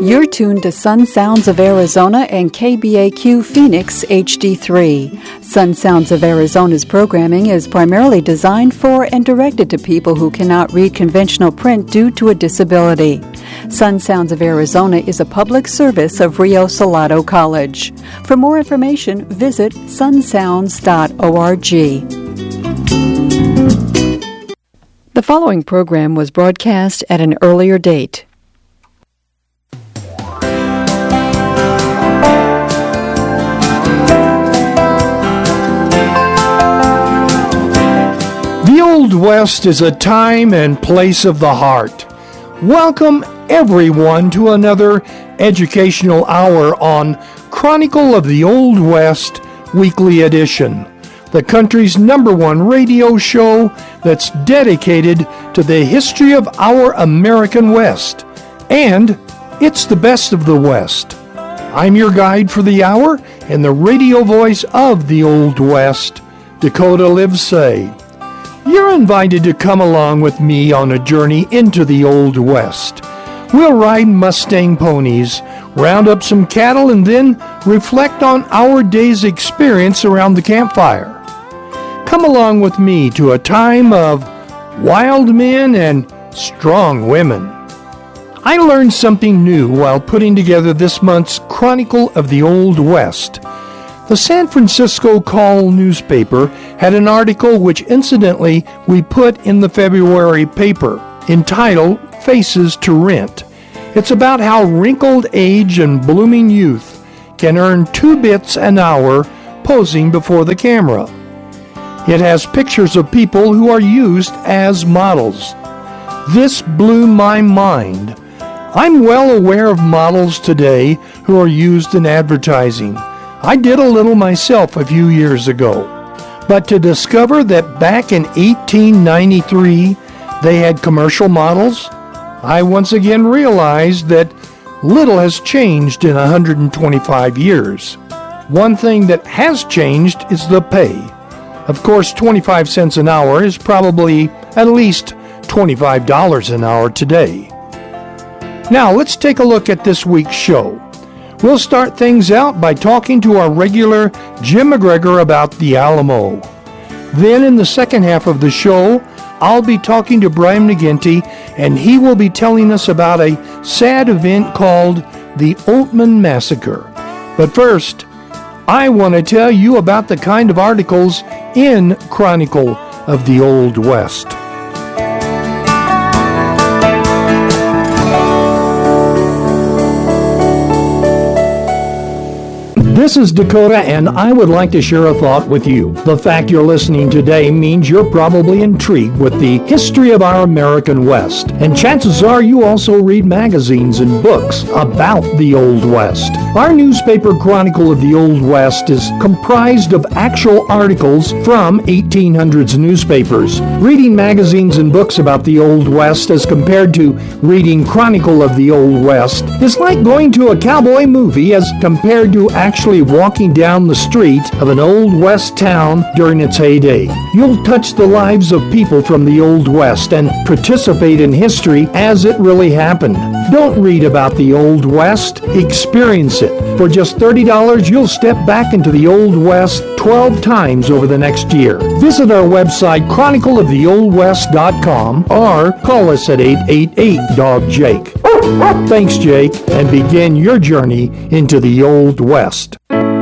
You're tuned to Sun Sounds of Arizona and KBAQ Phoenix HD3. Sun Sounds of Arizona's programming is primarily designed for and directed to people who cannot read conventional print due to a disability. Sun Sounds of Arizona is a public service of Rio Salado College. For more information, visit sunsounds.org. The following program was broadcast at an earlier date. The Old West is a time and place of the heart. Welcome everyone to another educational hour on Chronicle of the Old West Weekly Edition, the country's #1 radio show that's dedicated to the history of our American West. And it's the best of the West. I'm your guide for the hour and the radio voice of the Old West, Dakota Livesay. You're invited to come along with me on a journey into the Old West. We'll ride Mustang ponies, round up some cattle, and then reflect on our day's experience around the campfire. Come along with me to a time of wild men and strong women. I learned something new while putting together this month's Chronicle of the Old West. The San Francisco Call newspaper had an article which incidentally we put in the February paper, entitled Faces to Rent. It's about how wrinkled age and blooming youth can earn 2 bits an hour posing before the camera. It has pictures of people who are used as models. This blew my mind. I'm well aware of models today who are used in advertising. I did a little myself a few years ago. But to discover that back in 1893 they had commercial models, I once again realized that little has changed in 125 years. One thing that has changed is the pay. Of course, 25 cents an hour is probably at least $25 an hour today. Now, let's take a look at this week's show. We'll start things out by talking to our regular Jim McGregor about the Alamo. Then in the second half of the show, I'll be talking to Brian McGinty, and he will be telling us about a sad event called the Oatman Massacre. But first, I want to tell you about the kind of articles in Chronicle of the Old West. This is Dakota, and I would like to share a thought with you. The fact you're listening today means you're probably intrigued with the history of our American West. And chances are you also read magazines and books about the Old West. Our newspaper Chronicle of the Old West is comprised of actual articles from 1800s newspapers. Reading magazines and books about the Old West as compared to reading Chronicle of the Old West is like going to a cowboy movie as compared to actually walking down the street of an Old West town during its heyday. You'll touch the lives of people from the Old West and participate in history as it really happened. Don't read about the Old West, experience it. For just $30, you'll step back into the Old West 12 times over the next year. Visit our website, chronicleoftheoldwest.com, or call us at 888-DOG-JAKE. Thanks, Jake, and begin your journey into the Old West.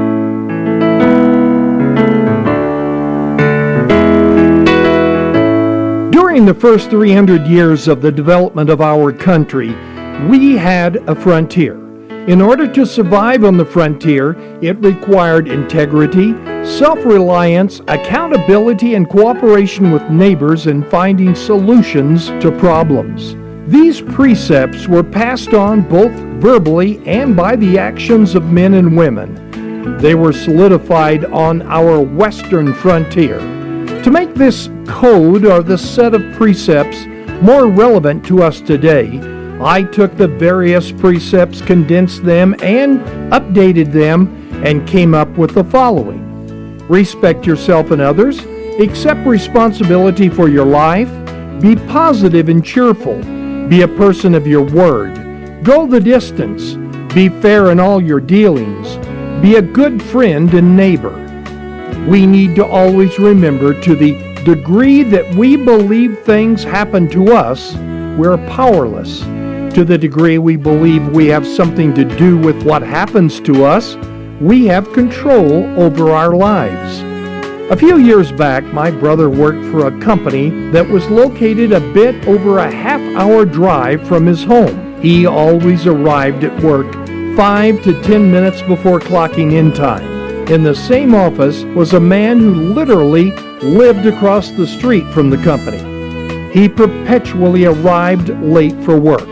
During the first 300 years of the development of our country, we had a frontier. In order to survive on the frontier, it required integrity, self-reliance, accountability, and cooperation with neighbors in finding solutions to problems. These precepts were passed on both verbally and by the actions of men and women. They were solidified on our western frontier. To make this code or the set of precepts more relevant to us today, I took the various precepts, condensed them, and updated them, and came up with the following. Respect yourself and others. Accept responsibility for your life. Be positive and cheerful. Be a person of your word. Go the distance. Be fair in all your dealings. Be a good friend and neighbor. We need to always remember, to the degree that we believe things happen to us, we're powerless. To the degree we believe we have something to do with what happens to us, we have control over our lives. A few years back, my brother worked for a company that was located a bit over a half-hour drive from his home. He always arrived at work 5 to 10 minutes before clocking in time. In the same office was a man who literally lived across the street from the company. He perpetually arrived late for work.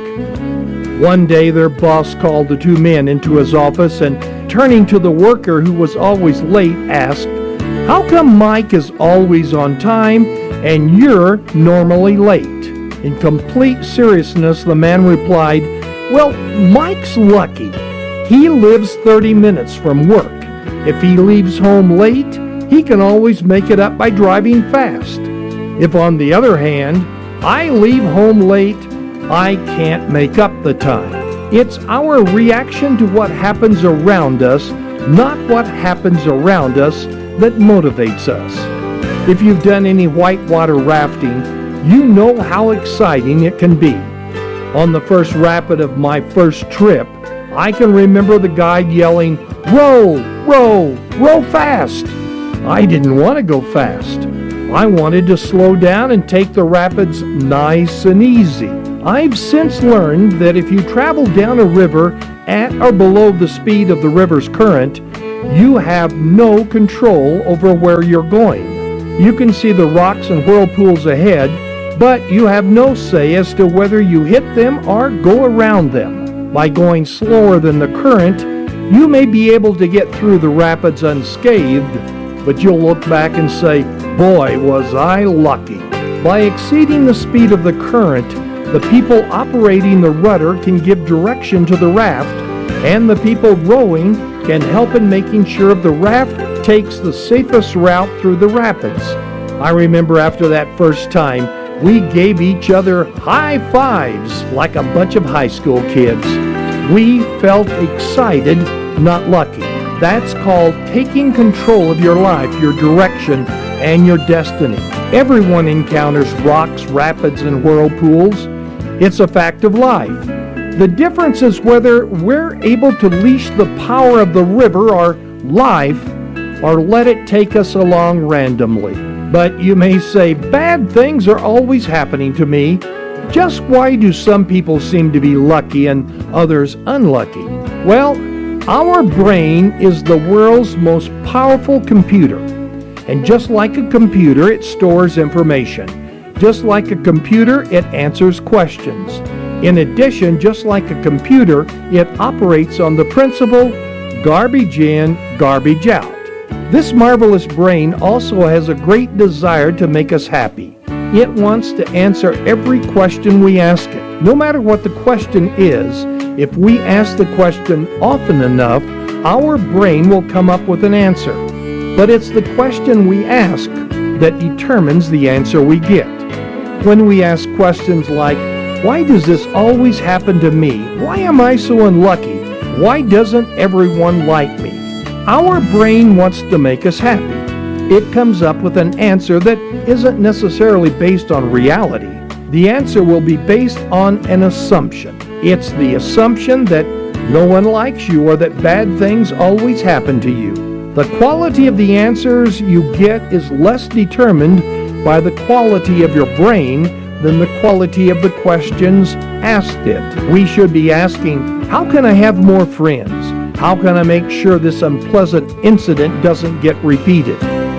One day their boss called the two men into his office and, turning to the worker who was always late, asked, "How come Mike is always on time and you're normally late?" In complete seriousness, the man replied, "Well, Mike's lucky. He lives 30 minutes from work. If he leaves home late, he can always make it up by driving fast. If, on the other hand, I leave home late, I can't make up the time." It's our reaction to what happens around us, not what happens around us, that motivates us. If you've done any whitewater rafting, you know how exciting it can be. On the first rapid of my first trip, I can remember the guide yelling, "Row, row, row fast." I didn't want to go fast. I wanted to slow down and take the rapids nice and easy. I've since learned that if you travel down a river at or below the speed of the river's current, you have no control over where you're going. You can see the rocks and whirlpools ahead, but you have no say as to whether you hit them or go around them. By going slower than the current, you may be able to get through the rapids unscathed, but you'll look back and say, "Boy, was I lucky." By exceeding the speed of the current, the people operating the rudder can give direction to the raft, and the people rowing can help in making sure the raft takes the safest route through the rapids. I remember after that first time, we gave each other high fives like a bunch of high school kids. We felt excited, not lucky. That's called taking control of your life, your direction, and your destiny. Everyone encounters rocks, rapids, and whirlpools. It's a fact of life. The difference is whether we're able to leash the power of the river or life, or let it take us along randomly. But you may say, bad things are always happening to me. Just why do some people seem to be lucky and others unlucky? Well, our brain is the world's most powerful computer. And just like a computer, it stores information. Just like a computer, it answers questions. In addition, just like a computer, it operates on the principle, garbage in, garbage out. This marvelous brain also has a great desire to make us happy. It wants to answer every question we ask it. No matter what the question is, if we ask the question often enough, our brain will come up with an answer. But it's the question we ask that determines the answer we get. When we ask questions like, why does this always happen to me? Why am I so unlucky? Why doesn't everyone like me? Our brain wants to make us happy. It comes up with an answer that isn't necessarily based on reality. The answer will be based on an assumption. It's the assumption that no one likes you or that bad things always happen to you. The quality of the answers you get is less determined by the quality of your brain than the quality of the questions asked it. We should be asking, how can I have more friends? How can I make sure this unpleasant incident doesn't get repeated?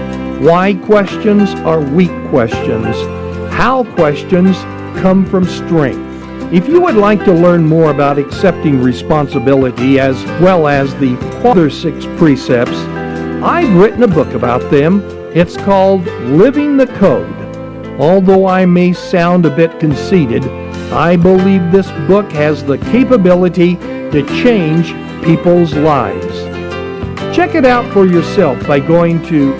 Why questions are weak questions. How questions come from strength. If you would like to learn more about accepting responsibility as well as the other 6 precepts, I've written a book about them. It's called Living the Code. Although I may sound a bit conceited, I believe this book has the capability to change people's lives. Check it out for yourself by going to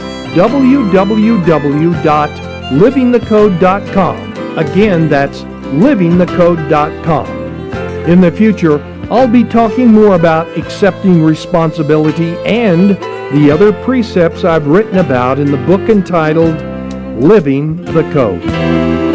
www.livingthecode.com. Again, that's livingthecode.com. In the future, I'll be talking more about accepting responsibility and the other precepts I've written about in the book entitled Living the Code.